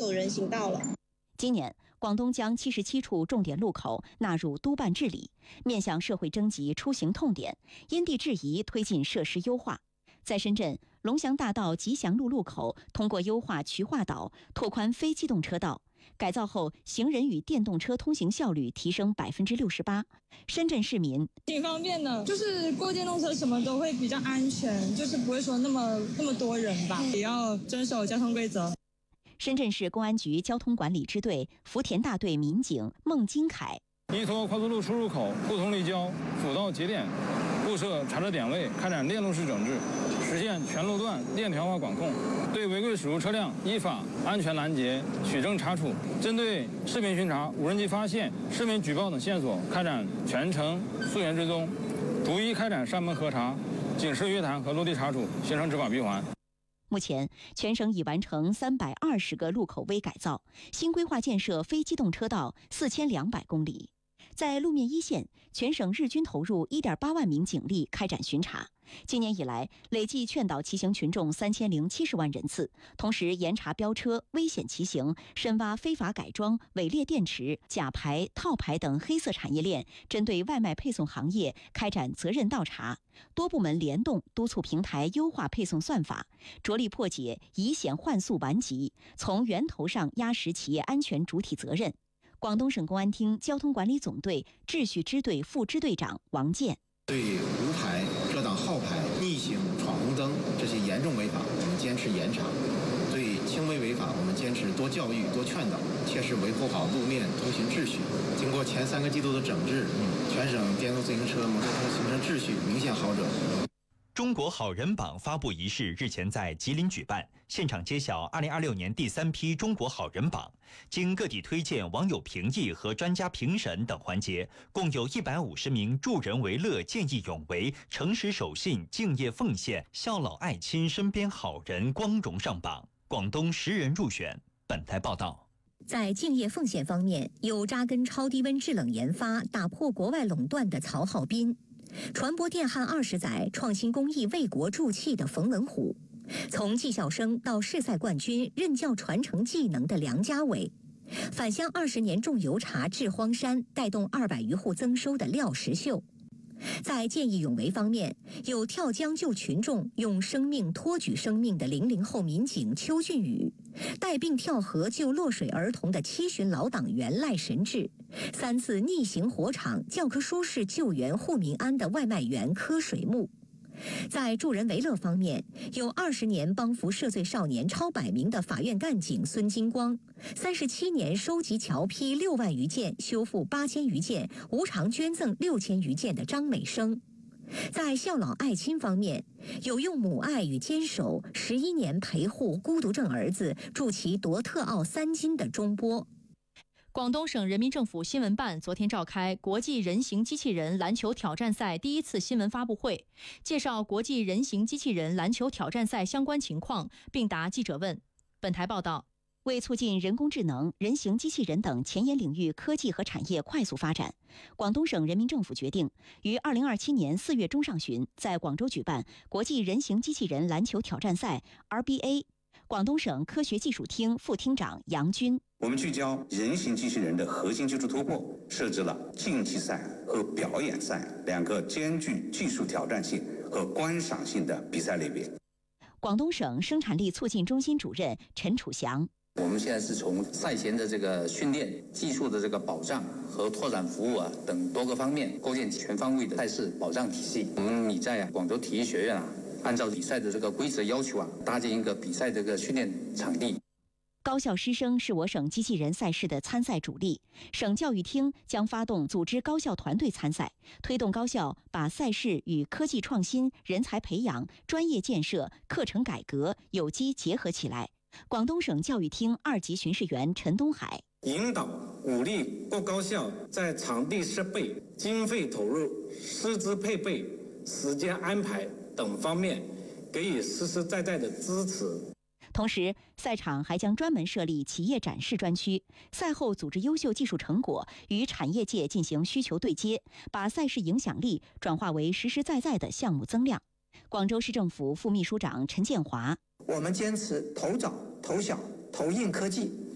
口人行道了。 今年，广东将77处重点路口纳入督办治理，面向社会征集出行痛点，因地制宜推进设施优化。在深圳，龙翔大道吉祥路路口通过优化渠化岛，拓宽非机动车道，改造后行人与电动车通行效率提升68%。深圳市民挺方便的，就是过电动车什么都会比较安全，就是不会说那么多人吧，也要遵守交通规则。 深圳市公安局交通管理支队福田大队民警孟金凯依托快速路出入口不同立交、辅道节点布设查车点位，开展链路式整治，实现全路段链条化管控，对违规驶入车辆依法安全拦截、取证查处。针对视频巡查、无人机发现、市民举报等线索，开展全程溯源追踪，逐一开展上门核查、警示约谈和落地查处，形成执法闭环。 目前，全省已完成320个路口微改造，新规划建设非机动车道4200公里。在路面一线，全省日均投入1.8万名警力开展巡查。今年以来，累计劝导骑行群众3070万人次，同时严查飙车、危险骑行，深挖非法改装、伪劣电池、假牌、套牌等黑色产业链，针对外卖配送行业开展责任倒查。多部门联动督促平台优化配送算法，着力破解以险换速顽疾，从源头上压实企业安全主体责任。广东省公安厅交通管理总队秩序支队副支队长王健： 对无牌、遮挡号牌、逆行、闯红灯这些严重违法，我们坚持严查；对轻微违法，我们坚持多教育、多劝导，切实维护好路面通行秩序。经过前3个季度的整治，全省电动自行车、摩托车行车秩序明显好转。 中国好人榜发布仪式日前在吉林举办，现场揭晓2026年第3批中国好人榜。经各地推荐、网友评议和专家评审等环节，共有150名助人为乐、见义勇为、诚实守信、敬业奉献、孝老爱亲身边好人光荣上榜，广东10人入选。本台报道。 在敬业奉献方面，有扎根超低温制冷研发、打破国外垄断的曹浩斌，传播电焊20载、创新工艺为国助器的冯文虎，从技校生到市赛冠军、任教传承技能的梁家伟，返乡20年种油茶治荒山，带动200余户增收的廖石秀。在见义勇为方面，有跳江救群众、用生命托举生命的00后民警邱俊宇，带病跳河救落水儿童的7旬老党员赖神志，3次逆行火场、教科书式救援护民安的外卖员柯水木。在助人为乐方面，有20年帮扶涉罪少年超100名的法院干警孙金光，37年收集桥坯6万余件、修复8000余件、无偿捐赠6000余件的张美生。在孝老爱亲方面，有用母爱与坚守11年陪护孤独症儿子，助其夺特奥3金的钟波。 广东省人民政府新闻办昨天召开国际人形机器人篮球挑战赛第1次新闻发布会，介绍国际人形机器人篮球挑战赛相关情况，并答记者问。本台报道， 为促进人工智能、人形机器人等前沿领域科技和产业快速发展，广东省人民政府决定于2027年4月中上旬在广州举办国际人形机器人篮球挑战赛 RBA。广东省科学技术厅副厅长杨军： 我们聚焦人形机器人的核心技术突破，设置了竞技赛和表演赛2个兼具技术挑战性和观赏性的比赛类别。 广东省生产力促进中心主任陈楚祥： 我们现在是从赛前的这个训练、技术的这个保障和拓展服务等多个方面，构建全方位的赛事保障体系。我们拟在广州体育学院按照比赛的这个规则要求搭建一个比赛这个训练场地。 高校师生是我省机器人赛事的参赛主力，省教育厅将发动组织高校团队参赛，推动高校把赛事与科技创新、人才培养、专业建设、课程改革有机结合起来。广东省教育厅2级巡视员陈东海： 引导鼓励各高校在场地设备、经费投入、师资配备、时间安排等方面给予实实在在的支持。 同时，赛场还将专门设立企业展示专区，赛后组织优秀技术成果与产业界进行需求对接，把赛事影响力转化为实实在在的项目增量。广州市政府副秘书长陈建华： 我们坚持投早、投小、投硬科技，